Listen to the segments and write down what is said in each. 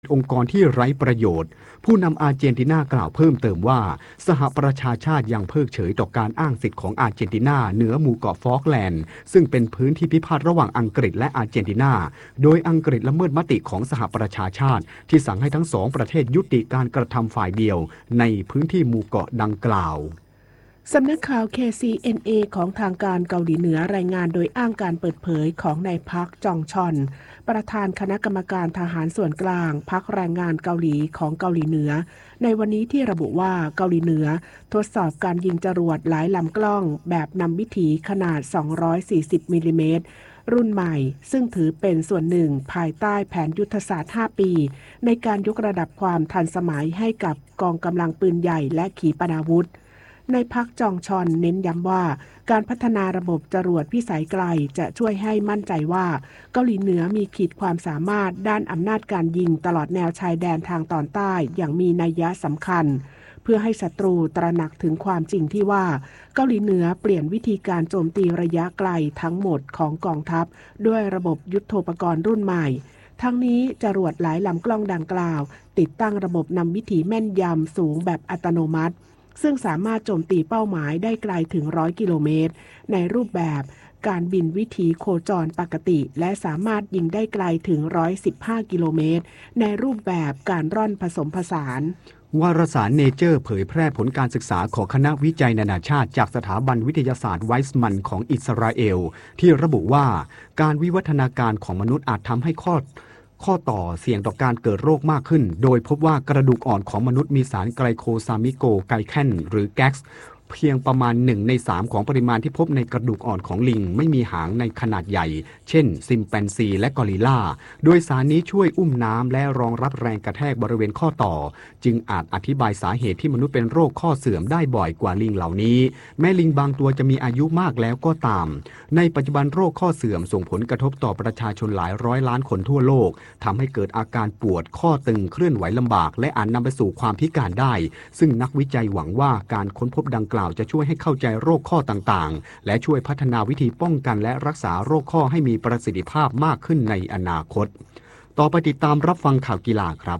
องค์กรที่ไร้ประโยชน์ผู้นำอาร์เจนตินากล่าวเพิ่มเติมว่าสหประชาชาติยังเพิกเฉยต่อการอ้างสิทธิ์ของอาร์เจนตินาเหนือหมู่เกาะฟอล์กแลนด์ซึ่งเป็นพื้นที่พิพาทระหว่างอังกฤษและอาร์เจนตินาโดยอังกฤษละเมิดมติของสหประชาชาติที่สั่งให้ทั้งสองประเทศยุติการกระทำฝ่ายเดียวในพื้นที่หมู่เกาะดังกล่าวสำนักข่าว KCNA ของทางการเกาหลีเหนือรายงานโดยอ้างการเปิดเผยของนายพักจองชอนประธานคณะกรรมการทหารส่วนกลางพรรคแรงงานเกาหลีของเกาหลีเหนือในวันนี้ที่ระบุว่าเกาหลีเหนือทดสอบการยิงจรวดหลายลำกล้องแบบนำวิถีขนาด240มิลลิเมตรรุ่นใหม่ซึ่งถือเป็นส่วนหนึ่งภายใต้แผนยุทธศาสตร์5ปีในการยกระดับความทันสมัยให้กับกองกำลังปืนใหญ่และขีปนาวุธในพรรคจองชอนเน้นย้ำว่าการพัฒนาระบบจรวดพิสัยไกลจะช่วยให้มั่นใจว่าเกาหลีเหนือมีขีดความสามารถด้านอำนาจการยิงตลอดแนวชายแดนทางตอนใต้อย่างมีนัยยะสำคัญเพื่อให้ศัตรูตระหนักถึงความจริงที่ว่าเกาหลีเหนือเปลี่ยนวิธีการโจมตีระยะไกลทั้งหมดของกองทัพด้วยระบบยุทโธปกรณ์รุ่นใหม่ทั้งนี้จรวดหลายลำกล้องดังกล่าวติดตั้งระบบนำวิถีแม่นยำสูงแบบอัตโนมัติซึ่งสามารถโจมตีเป้าหมายได้ไกลถึง100กิโลเมตรในรูปแบบการบินวิถีโคจรปกติและสามารถยิงได้ไกลถึง115กิโลเมตรในรูปแบบการร่อนผสมผสานวารสารเนเจอร์เผยแพร่ผลการศึกษาของคณะวิจัยนานาชาติจากสถาบันวิทยาศาสตร์ไวส์มันของอิสราเอลที่ระบุว่าการวิวัฒนาการของมนุษย์อาจทำให้ข้อต่อเสี่ยงต่อการเกิดโรคมากขึ้นโดยพบว่ากระดูกอ่อนของมนุษย์มีสารไกลโคซามิโกไกแคนหรือแก๊กซ์เพียงประมาณ1ใน3ของปริมาณที่พบในกระดูกอ่อนของลิงไม่มีหางในขนาดใหญ่เช่นซิมแปนซีและกอริลลาโดยสารนี้ช่วยอุ้มน้ำและรองรับแรงกระแทกบริเวณข้อต่อจึงอาจอธิบายสาเหตุที่มนุษย์เป็นโรคข้อเสื่อมได้บ่อยกว่าลิงเหล่านี้แม้ลิงบางตัวจะมีอายุมากแล้วก็ตามในปัจจุบันโรคข้อเสื่อมส่งผลกระทบต่อประชาชนหลายร้อยล้านคนทั่วโลกทำให้เกิดอาการปวดข้อตึงเคลื่อนไหวลำบากและอาจนำไปสู่ความพิการได้ซึ่งนักวิจัยหวังว่าการค้นพบดังกล่าวจะช่วยให้เข้าใจโรคข้อต่างๆและช่วยพัฒนาวิธีป้องกันและรักษาโรคข้อให้มีประสิทธิภาพมากขึ้นในอนาคตต่อไปติดตามรับฟังข่าวกีฬาครับ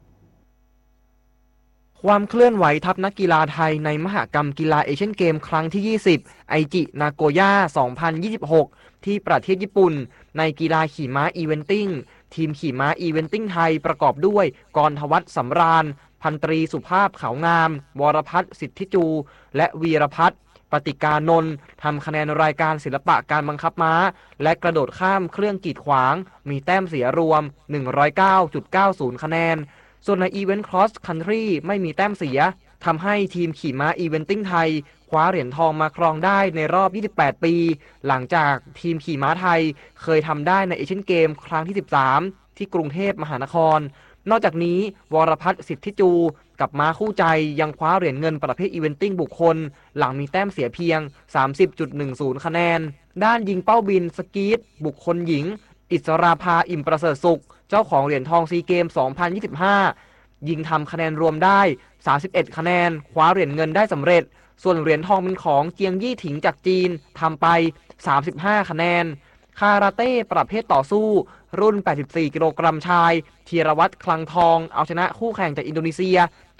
ความเคลื่อนไหวทัพนักกีฬาไทยในมหกรรมกีฬาเอเชียนเกมครั้งที่20ไอจินาโกย่า2026ที่ประเทศญี่ปุ่นในกีฬาขี่ม้าอีเวนติ้งทีมขี่ม้าอีเวนติ้งไทยประกอบด้วยกรทวัฒน์สำราญพันตรีสุภาพขาวงามวรพัฒน์สิทธิจูและวีรพัฒน์ปฏิกานนท์ทำคะแนนรายการศิลปะการบังคับม้าและกระโดดข้ามเครื่องกีดขวางมีแต้มเสียรวม 109.90 คะแนนส่วนในอีเวนต์ครอสคันทรีไม่มีแต้มเสียทำให้ทีมขี่ม้าอีเวนติ้งไทยคว้าเหรียญทองมาครองได้ในรอบ28ปีหลังจากทีมขี่ม้าไทยเคยทำได้ในเอเชียนเกมครั้งที่13ที่กรุงเทพมหานครนอกจากนี้วรพัฒน์สิทธิจูกับม้าคู่ใจยังคว้าเหรียญเงินประเภทอีเวนติ้งบุคคลหลังมีแต้มเสียเพียง 30.10 คะแนนด้านยิงเป้าบินสกีตบุคคลหญิงอิสราภาอิ่มประเสริฐสุขเจ้าของเหรียญทองซีเกม 2025 ยิงทำคะแนนรวมได้31คะแนนคว้าเหรียญเงินได้สำเร็จส่วนเหรียญทองเป็นของเจียงยี่ถิงจากจีนทำไป35คะแนนคาราเต้ประเภทต่อสู้รุ่น84กิโลกรัมชายธีรวัตรคลังทองเอาชนะคู่แข่งจากอินโดนีเซีย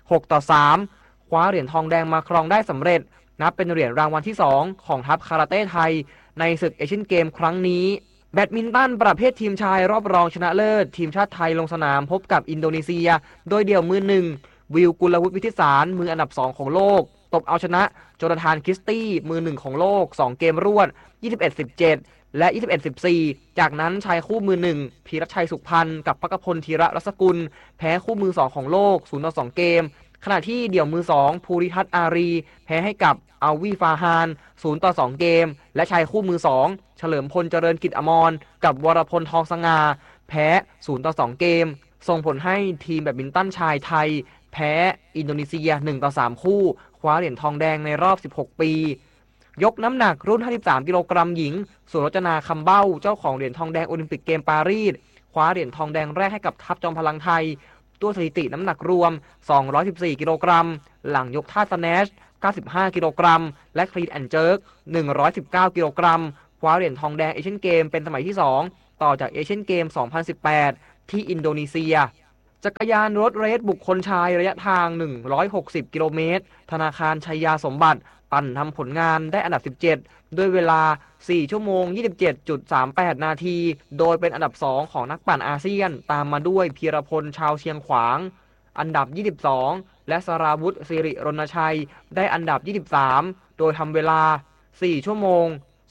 6-3คว้าเหรียญทองแดงมาครองได้สำเร็จนับเป็นเหรียญรางวัลที่2ของทัพคาราเต้ไทยในศึกเอเชียนเกมครั้งนี้แบดมินตันประเภททีมชายรอบรองชนะเลิศทีมชาติไทยลงสนามพบกับอินโดนีเซียโดยเดี่ยวมือ1วิวกุลวุฒิวิทิสารมืออันดับ2ของโลกตบเอาชนะโจนาธานคริสตี้มือ1ของโลก2เกมรวด 21-17 และ 21-14 จากนั้นชายคู่มือ1พีรชัยสุขพันธ์กับภักพลธีระรัศกุลแพ้คู่มือ2ของโลก 0-2 เกมขณะที่เดี่ยวมือ2ภูริทัศน์อารีแพ้ให้กับอัลวีฟาฮาน 0-2 เกมและชายคู่มือ2เฉลิมพลเจริญกิจอมรกับวรพลทองสง่าแพ้ 0-2 เกมส่งผลให้ทีมแบดมินตันชายไทยแพ้อินโดนีเซีย 1-3 คู่คว้าเหรียญทองแดงในรอบ16ปียกน้ำหนักรุ่น53กิโลกรัมหญิงสุรจนาคำเบ้าเจ้าของเหรียญทองแดงโอลิมปิกเกมปารีสคว้าเหรียญทองแดงแรกให้กับทัพจอมพลังไทยตัวสถิติน้ำหนักรวม214กิโลกรัมหลังยกท่าสแนช95กิโลกรัมและคลีนแอนด์เจิร์ก119กิโลกรัมคว้าเหรียญทองแดงเอเชียนเกมเป็นสมัยที่2ต่อจากเอเชียนเกม 2018 ที่อินโดนีเซียจักรยานรถเรซบุคคลชายระยะทาง160กิโลเมตรธนาคารชัยยาสมบัติปั่นทำผลงานได้อันดับ17ด้วยเวลา4 ชั่วโมง 27.38 นาทีโดยเป็นอันดับ2ของนักปั่นอาเซียนตามมาด้วยพีรพลชาวเชียงขวางอันดับ22และสราวุธสิริรณชัยได้อันดับ23โดยทำเวลา4 ชั่วโมง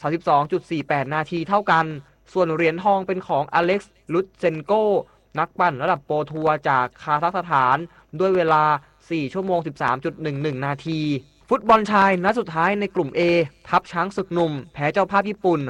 32.48 นาทีเท่ากันส่วนเหรียญทองเป็นของอเล็กซ์ลุตเซนโกนักปั่นระดับโปรทัวร์จากคาซัคสถานด้วยเวลา4 ชั่วโมง 13.11 นาทีฟุตบอลชายนัดสุดท้ายในกลุ่ม A ทัพช้างศึกหนุ่มแพ้เจ้าภาพญี่ปุ่น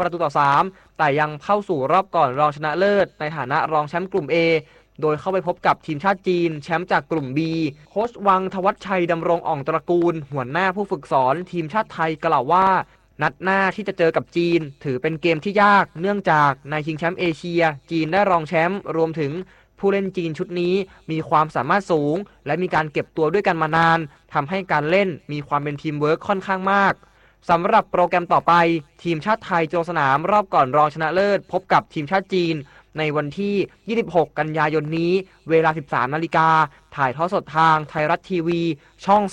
0-3แต่ยังเข้าสู่รอบก่อนรองชนะเลิศในฐานะรองแชมป์กลุ่ม A โดยเข้าไปพบกับทีมชาติจีนแชมป์จากกลุ่ม B โค้ชวังธวัชชัยดำรงอ่องตระกูลหัวหน้าผู้ฝึกสอนทีมชาติไทยกล่าวว่านัดหน้าที่จะเจอกับจีนถือเป็นเกมที่ยากเนื่องจากในชิงแชมป์เอเชียจีนได้รองแชมป์รวมถึงผู้เล่นจีนชุดนี้มีความสามารถสูงและมีการเก็บตัวด้วยกันมานานทำให้การเล่นมีความเป็นทีมเวิร์คค่อนข้างมากสำหรับโปรแกรมต่อไปทีมชาติไทยลงสนามรอบก่อนรองชนะเลิศพบกับทีมชาติจีนในวันที่26กันยายนนี้เวลา 13 นาฬิกาถ่ายทอดสดทางไทยรัฐทีวีช่อง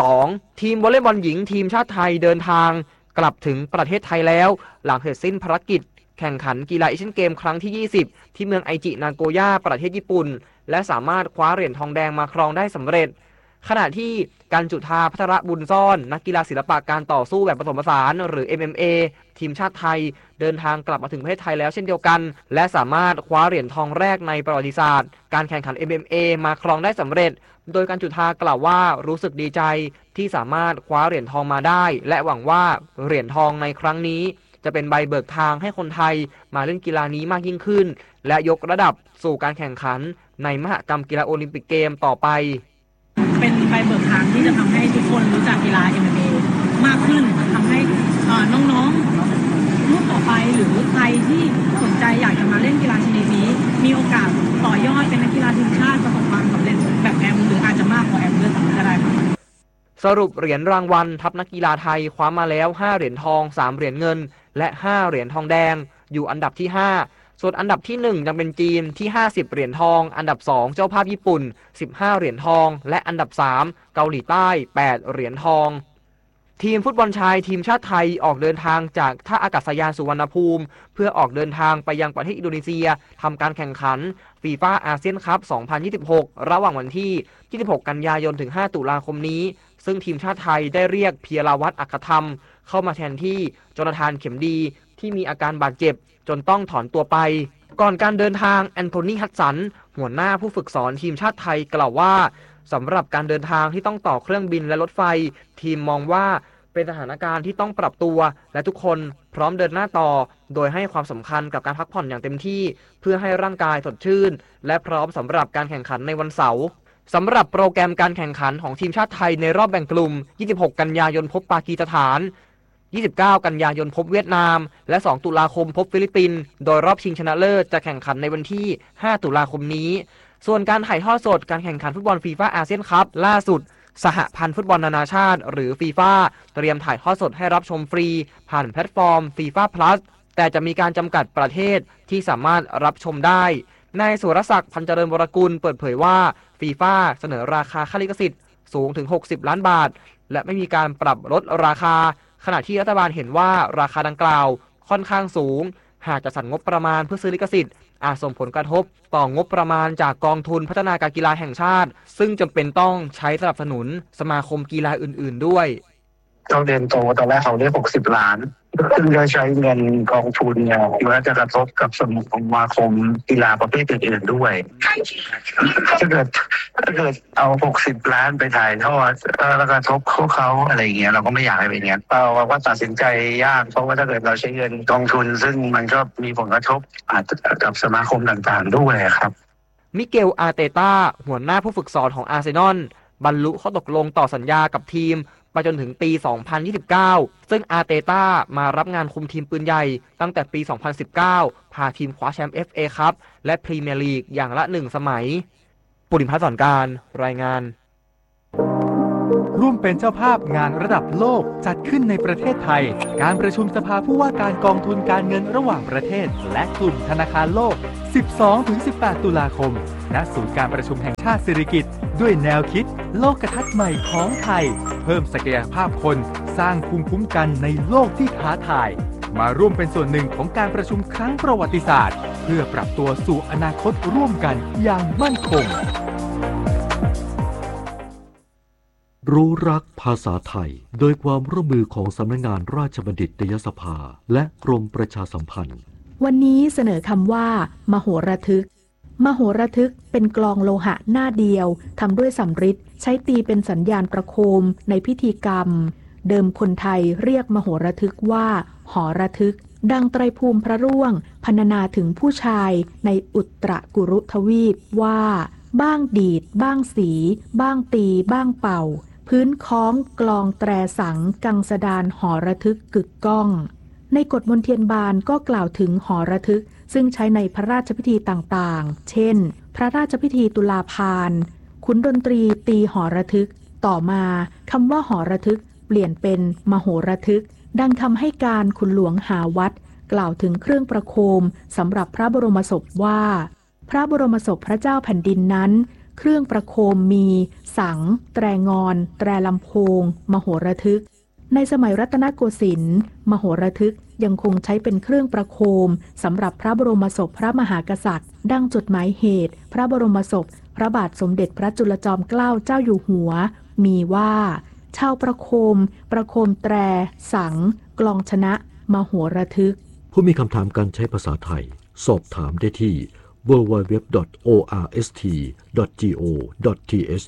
32ทีมวอลเลย์บอลหญิงทีมชาติไทยเดินทางกลับถึงประเทศไทยแล้วหลังเสร็จสิ้นภารกิจแข่งขันกีฬาเอเชียนเกมครั้งที่20ที่เมืองไอจินาโกย่าประเทศญี่ปุ่นและสามารถคว้าเหรียญทองแดงมาครองได้สำเร็จขณะที่การจุฑาภัทรบุญซ่อนนักกีฬาศิลปะการต่อสู้แบบผสมผสานหรือ MMA ทีมชาติไทยเดินทางกลับมาถึงประเทศไทยแล้วเช่นเดียวกันและสามารถคว้าเหรียญทองแรกในประวัติศาสตร์การแข่งขัน MMA มาครองได้สำเร็จโดยการจุฑากล่าวว่ารู้สึกดีใจที่สามารถคว้าเหรียญทองมาได้และหวังว่าเหรียญทองในครั้งนี้จะเป็นใบเบิกทางให้คนไทยมาเล่นกีฬานี้มากยิ่งขึ้นและยกระดับสู่การแข่งขันในมหกรรมกีฬาโอลิมปิกเกมต่อไปเป็นใบเบิกทางที่จะทำให้ทุกคนรู้จักกีฬา MMA มากขึ้นทำให้น้องๆรุ่นต่อไปหรือใครที่สนใจอยากจะมาเล่นกีฬาชนิดนี้มีโอกาสต่อยอดเป็นนักกีฬาทีมชาติประสบความสำเร็จแบบแอมหรืออาจจะมากกว่าแอมด้วยซ้ำก็ได้ครับสรุปเหรียญรางวัลทัพนักกีฬาไทยคว้ามาแล้ว5เหรียญทอง3เหรียญเงินและ5เหรียญทองแดงอยู่อันดับที่5ส่วนอันดับที่1ยังเป็นจีนที่50เหรียญทองอันดับ2เจ้าภาพญี่ปุ่น15เหรียญทองและอันดับ3เกาหลีใต้8เหรียญทองทีมฟุตบอลชายทีมชาติไทยออกเดินทางจากท่าอากาศยานสุวรรณภูมิเพื่อออกเดินทางไปยังประเทศอินโดนีเซียทำการแข่งขันฟีฟ่าอาเซียนคัพ2026ระหว่างวันที่26กันยายนถึง5ตุลาคมนี้ซึ่งทีมชาติไทยได้เรียกเพียรวัฒน์อัครธรรมเข้ามาแทนที่โจนาธานเข็มดีที่มีอาการบาดเจ็บจนต้องถอนตัวไปก่อนการเดินทางแอนโทนีฮัตสันหัวหน้าผู้ฝึกสอนทีมชาติไทยกล่าวว่าสำหรับการเดินทางที่ต้องต่อเครื่องบินและรถไฟทีมมองว่าเป็นสถานการณ์ที่ต้องปรับตัวและทุกคนพร้อมเดินหน้าต่อโดยให้ความสำคัญกับการพักผ่อนอย่างเต็มที่เพื่อให้ร่างกายสดชื่นและพร้อมสำหรับการแข่งขันในวันเสาร์สำหรับโปรแกรมการแข่งขันของทีมชาติไทยในรอบแบ่งกลุ่ม26กันยายนพบปากีสถาน29กันยายนพบเวียดนามและ2ตุลาคมพบฟิลิปปินส์โดยรอบชิงชนะเลิศจะแข่งขันในวันที่5ตุลาคมนี้ส่วนการถ่ายทอดสดการแข่งขันฟุตบอลฟีฟ่าอาเซียนคัพล่าสุดสหพันธ์ฟุตบอลนานาชาติหรือฟีฟ่าเตรียมถ่ายทอดสดให้รับชมฟรีผ่านแพลตฟอร์มฟีฟ่าพลัสแต่จะมีการจำกัดประเทศที่สามารถรับชมได้นายสุรศักดิ์พันเจริญวรกุลเปิดเผยว่าฟีฟ่าเสนอราคาค่าลิขสิทธิ์สูงถึง60ล้านบาทและไม่มีการปรับลดราคาขณะที่รัฐบาลเห็นว่าราคาดังกล่าวค่อนข้างสูงหากจะสั่งงบประมาณเพื่อซื้อลิขสิทธิ์อาจส่งผลกระทบต่องบประมาณจากกองทุนพัฒนาการกีฬาแห่งชาติซึ่งจำเป็นต้องใช้สนับสนุนสมาคมกีฬาอื่นๆด้วยต้องเรียนโตตอนแรกเขาได้60 ล้านซึ่งจะใช้เงินกองทุนเนี่ยมันจะกระทบกับสมาคมกีฬาประเภทอื่นๆด้วยถ้าเกิดเอา60 ล้านไปถ่ายทอดแล้วกระทบเขาอะไรเงี้ยเราก็ไม่อยากให้เป็นอย่างนั้นเราก็ตัดสินใจยากเพราะว่าถ้าเกิดเราใช้เงินกองทุนซึ่งมันก็มีผลกระทบอาจจะกับสมาคมต่างๆด้วยครับมิเกลอาร์เตต้าหัวหน้าผู้ฝึกสอนของอาร์เซนอลบรรลุข้อตกลงต่อสัญญากับทีมไปจนถึงปี 2029 ซึ่งอาร์เตต้ามารับงานคุมทีมปืนใหญ่ตั้งแต่ปี 2019 พาทีมคว้าแชมป์ FA คัพและพรีเมียร์ลีกอย่างละ1 สมัยปุริมพัฒน์สอนการรายงานร่วมเป็นเจ้าภาพงานระดับโลกจัดขึ้นในประเทศไทยการประชุมสภาผู้ว่าการกองทุนการเงินระหว่างประเทศและกลุ่มธนาคารโลก 12-18 ตุลาคมณศูนย์การประชุมแห่งชาติสิริกิติ์ด้วยแนวคิดโลกทัศน์ใหม่ของไทยเพิ่มศักยภาพคนสร้างภูมิคุ้มกันในโลกที่ท้าทายมาร่วมเป็นส่วนหนึ่งของการประชุมครั้งประวัติศาสตร์เพื่อปรับตัวสู่อนาคตร่วมกันอย่างมั่นคงรู้รักภาษาไทยโดยความร่วมมือของสำนักงานราชบัณฑิตยสภาและกรมประชาสัมพันธ์วันนี้เสนอคำว่า มโหระทึกมโหระทึกเป็นกลองโลหะหน้าเดียวทำด้วยสำริดใช้ตีเป็นสัญญาณประโคมในพิธีกรรมเดิมคนไทยเรียกมโหระทึกว่าหอระทึกดังไตรภูมิพระร่วงพรรณนาถึงผู้ชายในอุตรกุรุทวีปว่าบ้างดีดบ้างสีบ้างตีบ้างเป่าพื้นค้องกลองแตรสังกังสดานหอระทึกกึกก้องในกฎมนเทียนบานก็กล่าวถึงหอระทึกซึ่งใช้ในพระราชพิธีต่างๆเช่นพระราชพิธีตุลาภารขุนดนตรีตีหอระทึกต่อมาคำว่าหอระทึกเปลี่ยนเป็นมโหระทึกดังคำให้การขุนหลวงหาวัดกล่าวถึงเครื่องประโคมสำหรับพระบรมศพว่าพระบรมศพพระเจ้าแผ่นดินนั้นเครื่องประโคมมีสังแตรงอนแตรลำโพงมโหระทึกในสมัยรัตนโกสินทร์มโหระทึกยังคงใช้เป็นเครื่องประโคมสำหรับพระบรมศพพระมหากษัตริย์ดังจดหมายเหตุพระบรมศพพระบาทสมเด็จพระจุลจอมเกล้าเจ้าอยู่หัวมีว่าชาวประโคมแตรสังกลองชนะมโหระทึกผู้มีคำถามการใช้ภาษาไทยสอบถามได้ที่ www.orst.go.th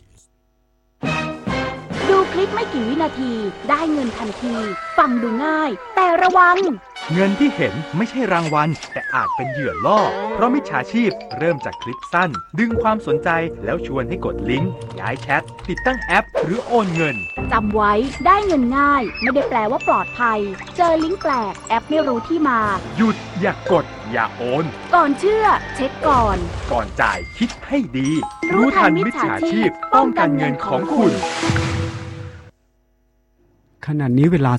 ดูคลิปไม่กี่วินาทีได้เงินทันทีฟังดูง่ายแต่ระวังเงินที่เห็นไม่ใช่รางวัลแต่อาจเป็นเหยื่อล่อเพราะมิจฉาชีพเริ่มจากคลิปสั้นดึงความสนใจแล้วชวนให้กดลิงก์ย้ายแชทติดตั้งแอปหรือโอนเงินจำไว้ได้เงินง่ายไม่ได้แปลว่าปลอดภัยเจอลิงก์แปลกแอปไม่รู้ที่มาหยุดอย่ากดอย่าโอนก่อนเชื่อเช็คก่อนจ่ายคิดให้ดีรู้ทันมิจฉาชีพป้องกันเงินของคุณขณะนี้เวลา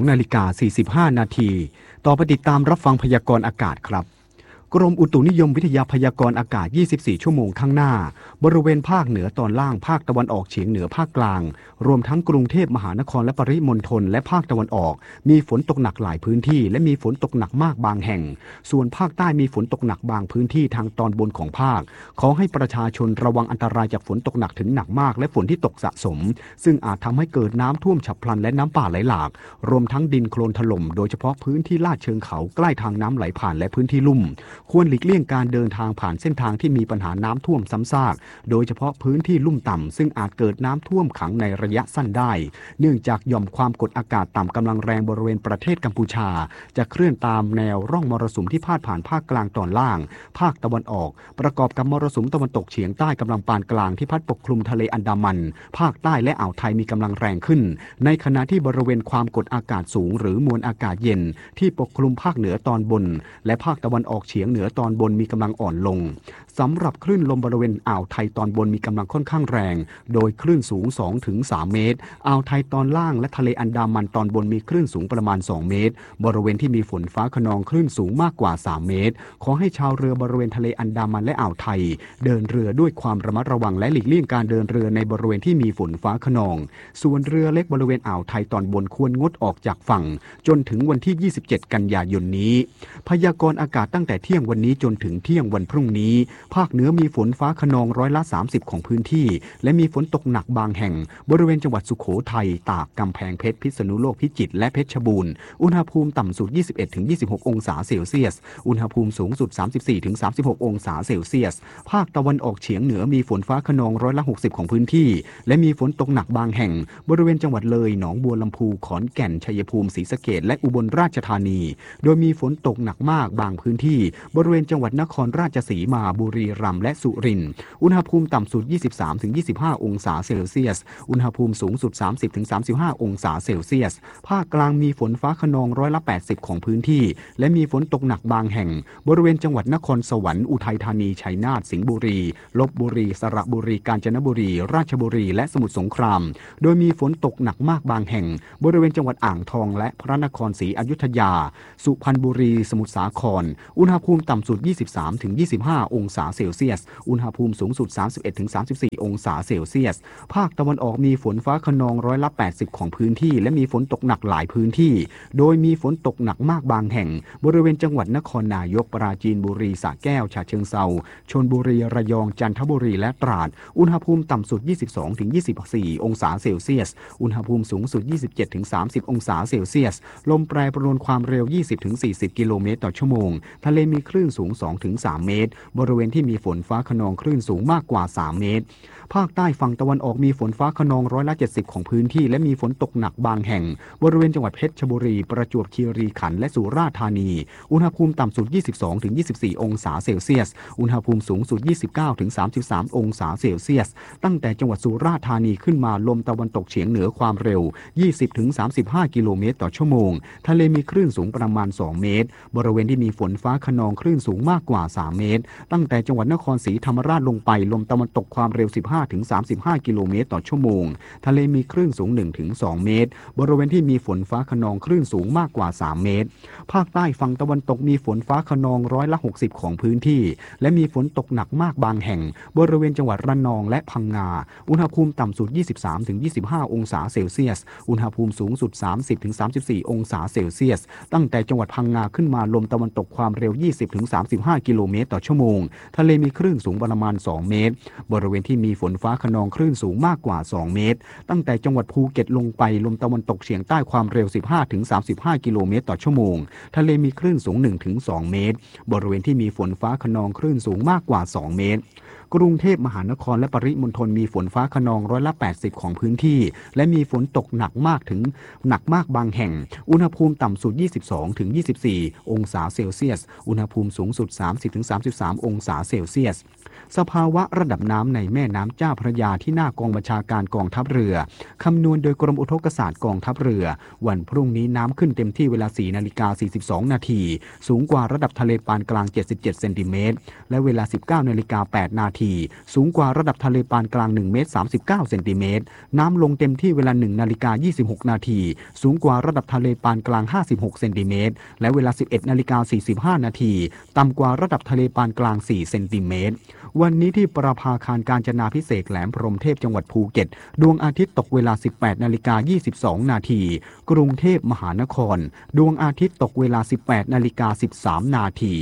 12:45 นาทีต่อไปติดตามรับฟังพยากรณ์อากาศครับกรมอุตุนิยมวิทยาพยากรณ์อากาศ24ชั่วโมงข้างหน้าบริเวณภาคเหนือตอนล่างภาคตะวันออกเฉียงเหนือภาคกลางรวมทั้งกรุงเทพมหานครและปริมณฑลและภาคตะวันออกมีฝนตกหนักหลายพื้นที่และมีฝนตกหนักมากบางแห่งส่วนภาคใต้มีฝนตกหนักบางพื้นที่ทางตอนบนของภาคขอให้ประชาชนระวังอันตรายจากฝนตกหนักถึงหนักมากและฝนที่ตกสะสมซึ่งอาจทำให้เกิดน้ำท่วมฉับพลันและน้ำป่าไหลหลากรวมทั้งดินโคลนถล่มโดยเฉพาะพื้นที่ลาดเชิงเขาใกล้ทางน้ำไหลผ่านและพื้นที่ลุ่มควรหลีกเลี่ยงการเดินทางผ่านเส้นทางที่มีปัญหาน้ำท่วมซ้ำซากโดยเฉพาะพื้นที่ลุ่มต่ำซึ่งอาจเกิดน้ำท่วมขังในระยะสั้นได้เนื่องจากหย่อมความกดอากาศต่ำกำลังแรงบริเวณประเทศกัมพูชาจะเคลื่อนตามแนวร่องมรสุมที่พาดผ่านภาคกลางตอนล่างภาคตะวันออกประกอบกับมรสุมตะวันตกเฉียงใต้กำลังปานกลางที่พัดปกคลุมทะเลอันดามันภาคใต้และอ่าวไทยมีกำลังแรงขึ้นในขณะที่บริเวณความกดอากาศสูงหรือมวลอากาศเย็นที่ปกคลุมภาคเหนือตอนบนและภาคตะวันออกเฉียงเหนือตอนบนมีกำลังอ่อนลงสำหรับคลื่นลมบริเวณอ่าวไทยตอนบนมีกำลังค่อนข้างแรงโดยคลื่นสูง 2-3 เมตรอ่าวไทยตอนล่างและทะเลอันดามันตอนบนมีคลื่นสูงประมาณ2เมตรบริเวณที่มีฝนฟ้าคะนองคลื่นสูงมากกว่า3เมตรขอให้ชาวเรือบริเวณทะเลอันดามันและอ่าวไทยเดินเรือด้วยความระมัดระวังและหลีกเลี่ยงการเดินเรือในบริเวณที่มีฝนฟ้าคะนองส่วนเรือเล็กบริเวณอ่าวไทยตอนบนควรงดออกจากฝั่งจนถึงวันที่27กันยายนนี้พยากรณ์อากาศตั้งแต่เที่ยงวันนี้จนถึงเที่ยงวันพรุ่งนี้ภาคเหนือมีฝนฟ้าคะนอง30%ของพื้นที่และมีฝนตกหนักบางแห่งบริเวณจังหวัดสุโขทัยตากกำแพงเพชรพิษณุโลกพิจิตรและเพชรบูรณ์อุณหภูมิต่ำสุด 21-26 องศาเซลเซียสอุณหภูมิสูงสุด 34-36 องศาเซลเซียสภาคตะวันออกเฉียงเหนือมีฝนฟ้าคะนอง60%ของพื้นที่และมีฝนตกหนักบางแห่งบริเวณจังหวัดเลยหนองบัวลำพูขอนแก่นชัยภูมิศรีสะเกษและอุบลราชธานีโดยมีฝนตกหนักมากบางพื้นที่บริเวณจังหวัดนครราชสีมาบุรีรีรัมย์และสุรินทร์อุณหภูมิต่ำสุด 23-25 องศาเซลเซียสอุณหภูมิสูงสุด 30-35 องศาเซลเซียสภาคกลางมีฝนฟ้าคะนอง80%ของพื้นที่และมีฝนตกหนักบางแห่งบริเวณจังหวัดนครสวรรค์อุทัยธานีชัยนาทสิงห์บุรีลพบุรีสระบุรีกาญจนบุรีราชบุรีและสมุทรสงครามโดยมีฝนตกหนักมากบางแห่งบริเวณจังหวัดอ่างทองและพระนครศรีอยุธยาสุพรรณบุรีสมุทรสาครอุณหภูมิต่ำสุด 23-25 องศาเซลเซียสอุณหภูมิสูงสุด 31-34 องศาเซลเซียสภาคตะวันออกมีฝนฟ้าคะนอง80%ของพื้นที่และมีฝนตกหนักหลายพื้นที่โดยมีฝนตกหนักมากบางแห่งบริเวณจังหวัดนครนายกปราจีนบุรีสระแก้วฉะเชิงเทราชลบุรีระยองจันทบุรีและตราดอุณหภูมิต่ำสุด 22-24 องศาเซลเซียสอุณหภูมิสูงสุด 27-30 องศาเซลเซียสลมแปรปรวนความเร็ว 20-40 กิโลเมตรต่อชั่วโมงทะเลมีคลื่นสูง 2-3 เมตรบริเวณที่มีฝนฟ้าคะนองคลื่นสูงมากกว่า 3 เมตรภาคใต้ฝั่งตะวันออกมีฝนฟ้าคะนอง70%ของพื้นที่และมีฝนตกหนักบางแห่งบริเวณจังหวัดเพชรบุรีประจวบคีรีขันธ์และสุราษฎร์ธานีอุณหภูมิต่ำสุด 22-24 องศาเซลเซียสอุณหภูมิสูงสุด 29-33 องศาเซลเซียสตั้งแต่จังหวัดสุราษฎร์ธานีขึ้นมาลมตะวันตกเฉียงเหนือความเร็ว 20-35 กิโลเมตรต่อชั่วโมงทะเลมีคลื่นสูงประมาณ 2 เมตรบริเวณที่มีฝนฟ้าคะนองคลื่นสูงมากกว่า 3 เมตรตั้งแต่จังหวัดนครศรีธรรมราชลงไปลมตะวันตกความเร็ว 15-35 กิโลเมตรต่อชั่วโมงทะเลมีคลื่นสูง 1-2 เมตรบริเวณที่มีฝนฟ้าคะนองคลื่นสูงมากกว่า 3 เมตรภาคใต้ฝั่งตะวันตกมีฝนฟ้าคะนอง60%ของพื้นที่และมีฝนตกหนักมากบางแห่งบริเวณจังหวัดระนองและพังงาอุณหภูมิต่ำสุด 23-25 องศาเซลเซียสอุณหภูมิสูงสุด 30-34 องศาเซลเซียสตั้งแต่จังหวัดพังงาขึ้นมาลมตะวันตกความเร็ว 20-35 กิโลเมตรต่อชั่วโมงทะเลมีคลื่นสูงประมาณ 2 เมตรบริเวณที่มีฝนฟ้าคะนองคลื่นสูงมากกว่า 2 เมตรตั้งแต่จังหวัดภูเก็ตลงไปลมตะวันตกเฉียงใต้ความเร็ว 15-35 กิโลเมตรต่อชั่วโมงทะเลมีคลื่นสูง 1-2 เมตรบริเวณที่มีฝนฟ้าคะนองคลื่นสูงมากกว่า 2 เมตรกรุงเทพมหานครและปริมณฑลมีฝนฟ้าคะนอง80%ของพื้นที่และมีฝนตกหนักมากบางแห่งอุณหภูมิต่ำสุด 22-24 องศาเซลเซียสอุณหภูมิสูงสุด 30-33 องศาเซลเซียสสภาวะระดับน้ำในแม่น้ำเจ้าพระยาที่หน้ากองบัญชาการกองทัพเรือคำนวณโดยกรมอุทกศาสตร์กองทัพเรือวันพรุ่งนี้น้ำขึ้นเต็มที่เวลา 4:42 นาทีสูงกว่าระดับทะเลปานกลาง77 เซนติเมตรและเวลา 19:08 นาทีสูงกว่าระดับทะเลปานกลาง1 เมตร 39 เซนติเมตรน้ำลงเต็มที่เวลา 1:26 นาทีสูงกว่าระดับทะเลปานกลาง56 เซนติเมตรและเวลา 11:45 นาทีต่ำกว่าระดับทะเลปานกลาง4 เซนติเมตรวันนี้ที่ประภาคารกาญจนาภิเษกแหลมพรหมเทพจังหวัดภูเก็ตดวงอาทิตย์ตกเวลา 18:22 นาทีกรุงเทพมหานครดวงอาทิตย์ตกเวลา 18:13 นาที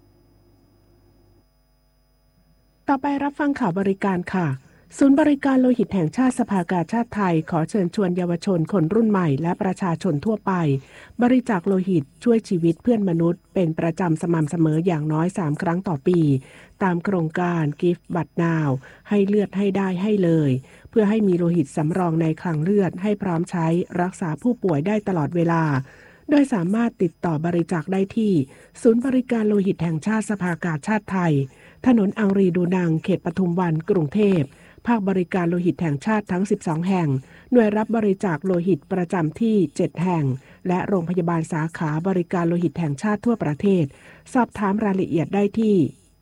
ต่อไปรับฟังข่าวบริการค่ะศูนย์บริการโลหิตแห่งชาติสภากาชาติไทยขอเชิญชวนเยาวชนคนรุ่นใหม่และประชาชนทั่วไปบริจาคโลหิตช่วยชีวิตเพื่อนมนุษย์เป็นประจำสม่ำเสมออย่างน้อย3 ครั้งต่อปีตามโครงการ Give But Now ให้เลือดให้ได้ให้เลยเพื่อให้มีโลหิตสำรองในคลังเลือดให้พร้อมใช้รักษาผู้ป่วยได้ตลอดเวลาโดยสามารถติดต่อบริจาคได้ที่ศูนย์บริการโลหิตแห่งชาติสภากาชาติไทยถนนอังรีดูนังเขตปทุมวันกรุงเทพภาคบริการโลหิตแห่งชาติทั้ง12แห่งหน่วยรับบริจาคโลหิตประจำที่7แห่งและโรงพยาบาลสาขาบริการโลหิตแห่งชาติทั่วประเทศสอบถามรายละเอียดได้ที่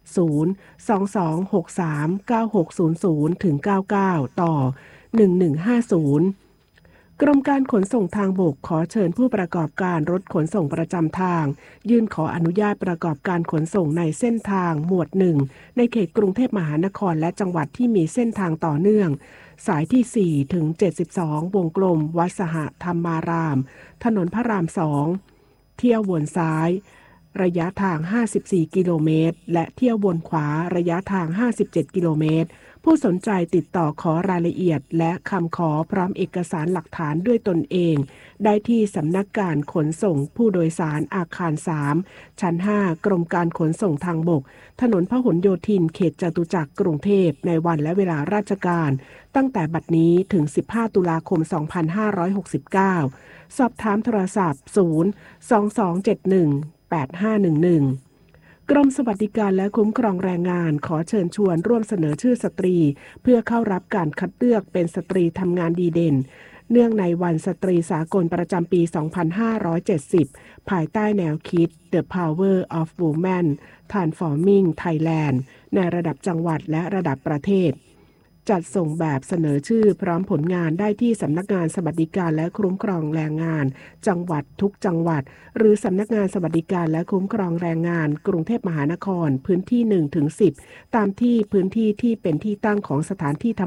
022639600-99 ต่อ 1150กรมการขนส่งทางบกขอเชิญผู้ประกอบการรถขนส่งประจำทางยื่นขออนุญาตประกอบการขนส่งในเส้นทางหมวด 1ในเขตกรุงเทพมหานครและจังหวัดที่มีเส้นทางต่อเนื่องสายที่4ถึง72วงกลมวัดสหธรรมารามถนนพระราม2เที่ยววนซ้ายระยะทาง54กิโลเมตรและเที่ยววนขวาระยะทาง57กิโลเมตรผู้สนใจติดต่อขอรายละเอียดและคำขอพร้อมเอกสารหลักฐานด้วยตนเองได้ที่สำนักการขนส่งผู้โดยสารอาคาร3ชั้น5กรมการขนส่งทางบกถนนพหลโยธินเขตจตุจักรกรุงเทพในวันและเวลาราชการตั้งแต่บัดนี้ถึง15ตุลาคม2569สอบถามโทรศัพท์022718511 กรมสวัสดิการและคุ้มครองแรงงานขอเชิญชวนร่วมเสนอชื่อสตรีเพื่อเข้ารับการคัดเลือกเป็นสตรีทำงานดีเด่นเนื่องในวันสตรีสากลประจำปี 2570 ภายใต้แนวคิด The Power of Women Transforming Thailand ในระดับจังหวัดและระดับประเทศจัดส่งแบบเสนอชื่อพร้อมผลงานได้ที่สำนักงานสวัสดิการและคุ้มครองแรงงานจังหวัดทุกจังหวัดหรือสำนักงานสวัสดิการและคุ้มครองแรงงานกรุงเทพมหานครพื้นที่ 1-10 ตามที่พื้นที่ที่เป็นที่ตั้งของสถานที่ทำ